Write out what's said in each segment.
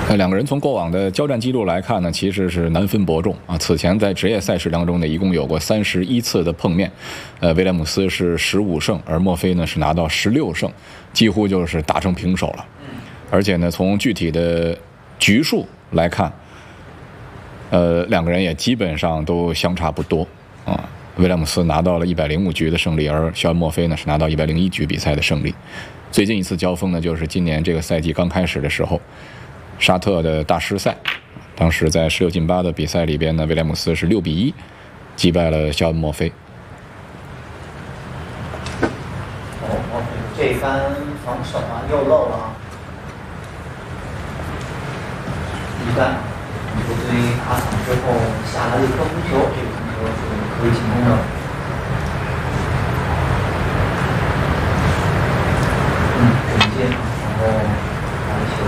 两个人从过往的交战记录来看呢，其实是难分伯仲啊。此前在职业赛事当中呢，一共有过31次的碰面，威廉姆斯是15胜，而墨菲呢是拿到16胜，几乎就是打成平手了。而且呢，从具体的局数来看，两个人也基本上都相差不多啊。威廉姆斯拿到了105局的胜利，而肖恩·墨菲呢是拿到101局比赛的胜利。最近一次交锋呢，就是今年这个赛季刚开始的时候。沙特的大师赛，当时在16进8的比赛里边呢，威廉姆斯是6比1击败了肖恩·墨菲。 墨菲这一番防守啊，又漏了啊！一般球队打响之后下来的一颗红球，这个红球是可以进攻的。准进，然后篮球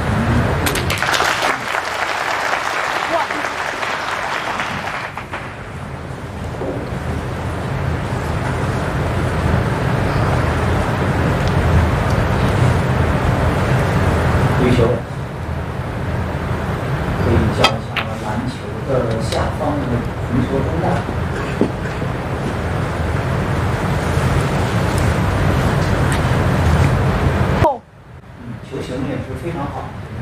回球，可以叫一下篮球的下方的红球中带。球形也是非常好。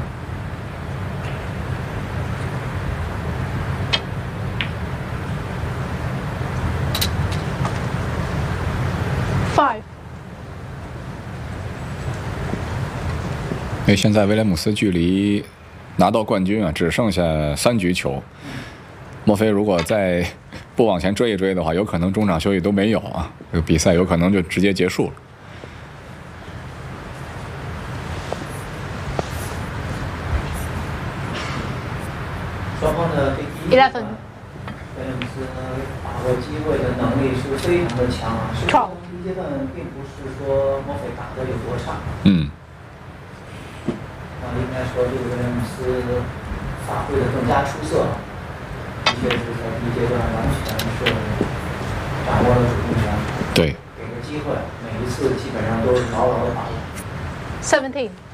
因为现在威廉姆斯距离拿到冠军啊，只剩下3局球。墨菲如果再不往前追一追的话，有可能中场休息都没有啊，这个比赛有可能就直接结束了。 双方的这第一分，威廉姆斯把握机会的能力是非常的强啊。实际上第一阶段并不是说墨菲打的有多差。应该说这个威廉姆斯发挥的更加出色，的确是在第一阶段完全是掌握了主动权， 对， 给个机会，每一次基本上都是牢牢的把握。 17